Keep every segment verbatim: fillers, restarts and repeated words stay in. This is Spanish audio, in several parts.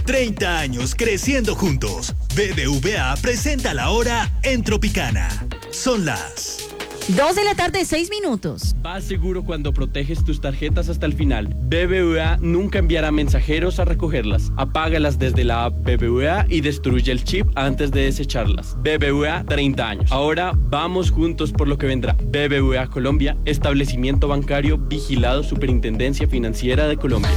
treinta años creciendo juntos. B B V A presenta la hora en Tropicana. Son las dos de la tarde, seis minutos. Vas seguro cuando proteges tus tarjetas hasta el final. B B V A nunca enviará mensajeros a recogerlas. Apágalas desde la app B B V A y destruye el chip antes de desecharlas. B B V A, treinta años. Ahora vamos juntos por lo que vendrá. B B V A Colombia, establecimiento bancario vigilado Superintendencia Financiera de Colombia.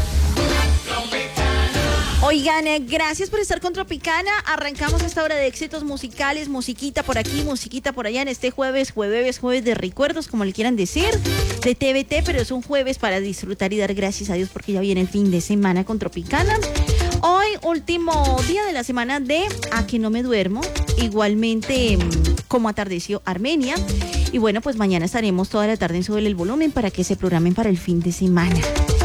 Oigan, eh, gracias por estar con Tropicana. Arrancamos esta hora de éxitos musicales, musiquita por aquí, musiquita por allá en este jueves, jueves, jueves de recuerdos, como le quieran decir, de T V T, pero es un jueves para disfrutar y dar gracias a Dios porque ya viene el fin de semana con Tropicana. Hoy, último día de la semana de A que no me duermo, igualmente como atardeció Armenia. Y bueno, pues mañana estaremos toda la tarde en Súbele el Volumen para que se programen para el fin de semana.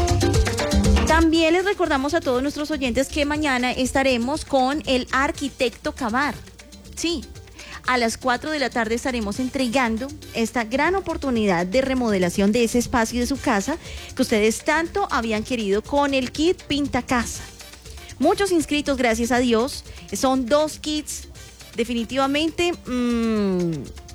También les recordamos a todos nuestros oyentes que mañana estaremos con el arquitecto Cavar. Sí, a las cuatro de la tarde estaremos entregando esta gran oportunidad de remodelación de ese espacio de su casa que ustedes tanto habían querido con el kit Pinta Casa. Muchos inscritos, gracias a Dios. Son dos kits, definitivamente. Mmm,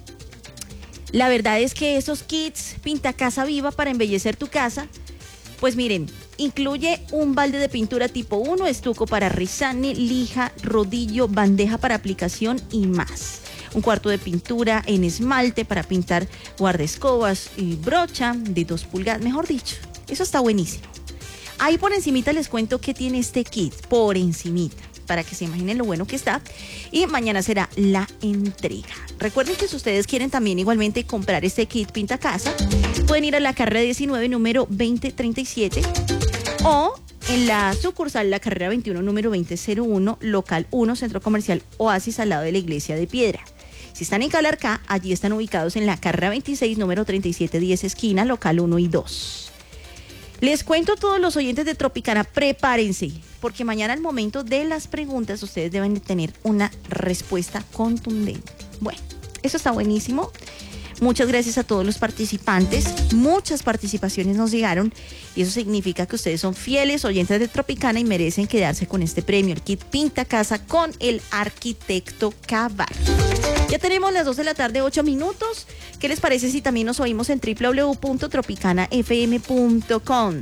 la verdad es que esos kits Pinta Casa Viva para embellecer tu casa, pues miren, incluye un balde de pintura tipo uno, estuco para rizane, lija, rodillo, bandeja para aplicación y más. Un cuarto de pintura en esmalte para pintar guardaescobas y brocha de dos pulgadas, mejor dicho, eso está buenísimo. Ahí por encimita les cuento qué tiene este kit, por encimita, para que se imaginen lo bueno que está. Y mañana será la entrega. Recuerden que si ustedes quieren también igualmente comprar este kit Pinta Casa, pueden ir a la carrera diecinueve, número veinte treinta y siete, o en la sucursal La Carrera veintiuno, número veinte cero uno, local uno, Centro Comercial Oasis, al lado de la Iglesia de Piedra. Si están en Calarcá, allí están ubicados en la Carrera veintiséis, número treinta y siete diez, esquina, local uno y dos. Les cuento a todos los oyentes de Tropicana, prepárense, porque mañana al momento de las preguntas ustedes deben de tener una respuesta contundente. Bueno, eso está buenísimo. Muchas gracias a todos los participantes. Muchas participaciones nos llegaron y eso significa que ustedes son fieles oyentes de Tropicana y merecen quedarse con este premio, el kit Pinta Casa con el arquitecto Cavar. Ya tenemos las dos de la tarde, ocho minutos. ¿Qué les parece si también nos oímos en doble u doble u doble u punto tropicana f m punto com?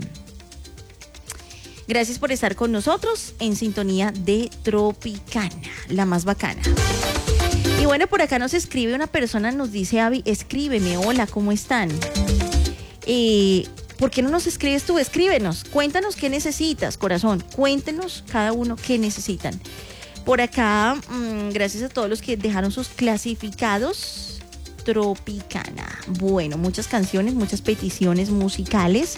Gracias por estar con nosotros en sintonía de Tropicana, la más bacana. Y bueno, por acá nos escribe una persona, nos dice, Avi, escríbeme, hola, ¿cómo están? Eh, ¿Por qué no nos escribes tú? Escríbenos, cuéntanos qué necesitas, corazón, cuéntenos cada uno qué necesitan. Por acá, mmm, gracias a todos los que dejaron sus clasificados, Tropicana. Bueno, muchas canciones, muchas peticiones musicales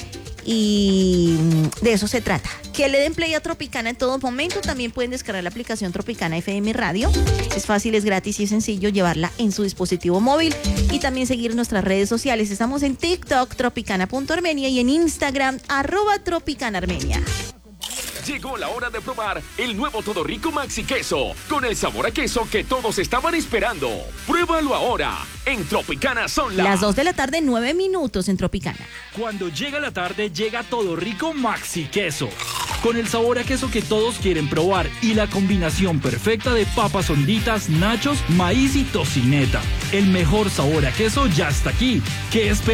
y de eso se trata. Que le den play a Tropicana en todo momento. También pueden descargar la aplicación Tropicana F M Radio. Es fácil, es gratis y es sencillo llevarla en su dispositivo móvil. Y también seguir nuestras redes sociales. Estamos en TikTok, tropicana punto armenia, y en Instagram, arroba tropicanaarmenia. Llegó la hora de probar el nuevo Todo Rico Maxi Queso, con el sabor a queso que todos estaban esperando. Pruébalo ahora. En Tropicana son las... Las dos de la tarde, nueve minutos en Tropicana. Cuando llega la tarde, llega Todo Rico Maxi Queso, con el sabor a queso que todos quieren probar y la combinación perfecta de papas honditas, nachos, maíz y tocineta. El mejor sabor a queso ya está aquí. ¿Qué esperas?